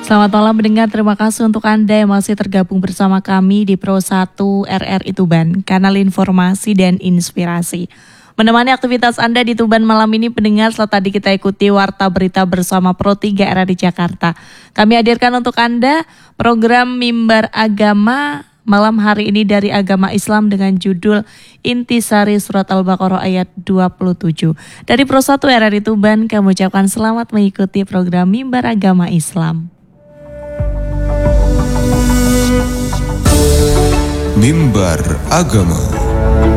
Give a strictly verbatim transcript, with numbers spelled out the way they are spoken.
Selamat malam mendengar, terima kasih untuk Anda yang masih tergabung bersama kami di Pro satu R R I Tuban, kanal informasi dan inspirasi. Menemani aktivitas Anda di Tuban malam ini, pendengar, setelah tadi kita ikuti Warta Berita bersama Pro tiga R R I Jakarta. Kami hadirkan untuk Anda program Mimbar Agama malam hari ini dari agama Islam dengan judul Intisari Surat Al-Baqarah ayat dua puluh tujuh. Dari Pro satu R R I Tuban, kami ucapkan selamat mengikuti program Mimbar Agama Islam. Mimbar Agama.